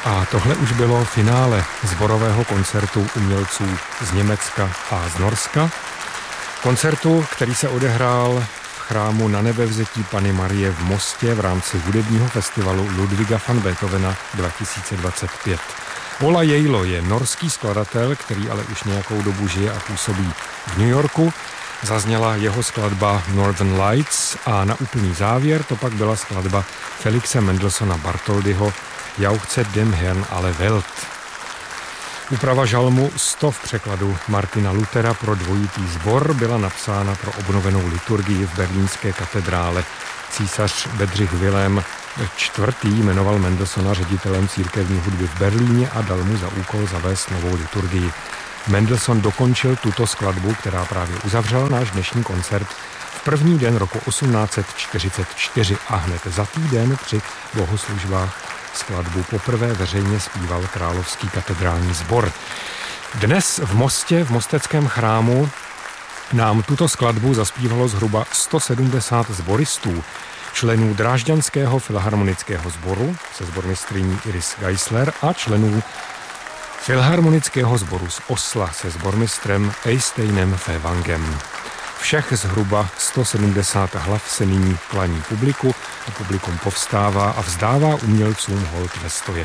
A tohle už bylo finále sborového koncertu umělců z Německa a z Norska. Koncertu, který se odehrál v chrámu Nanebevzetí Panny Marie v Mostě v rámci hudebního festivalu Ludwiga van Beethovena 2025. Ola Jejlo je norský skladatel, který ale už nějakou dobu žije a působí v New Yorku. Zazněla jeho skladba Northern Lights a na úplný závěr to pak byla skladba Felixe Mendelssohna Bartholdyho Jauchzet dem Herrn alle Welt. Úprava žalmu 100 v překladu Martina Luthera pro dvojitý sbor byla napsána pro obnovenou liturgii v berlínské katedrále. Císař Bedřich Vilém IV. Jmenoval Mendelssohna ředitelem církevní hudby v Berlíně a dal mu za úkol zavést novou liturgii. Mendelssohn dokončil tuto skladbu, která právě uzavřela náš dnešní koncert, v první den roku 1844 a hned za týden při bohoslužbách skladbu poprvé veřejně zpíval Královský katedrální sbor. Dnes v Mostě, v mosteckém chrámu, nám tuto skladbu zaspívalo zhruba 170 sboristů, členů Drážďanského filharmonického sboru se sbormistryní Iris Geisler a členů Filharmonického sboru z Osla se sbormistrem Eysteinem Fevangem. Všech zhruba 170 hlav se nyní klaní publiku a publikum povstává a vzdává umělcům hold ve stoje.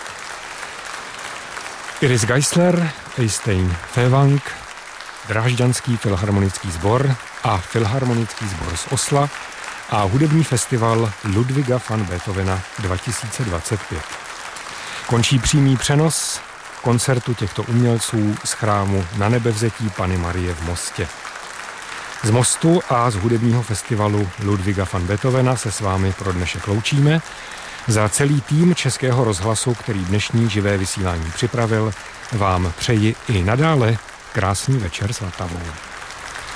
Iris Geisler, Eystein Fevang, Drážďanský filharmonický sbor a Filharmonický sbor z Osla a hudební festival Ludwiga van Beethovena 2025. Končí přímý přenos koncertu těchto umělců z chrámu Nanebevzetí Panny Marie v Mostě. Z Mostu a z hudebního festivalu Ludwiga van Beethovena se s vámi pro dnešek loučíme. Za celý tým Českého rozhlasu, který dnešní živé vysílání připravil, vám přeji i nadále krásný večer s Vltavou.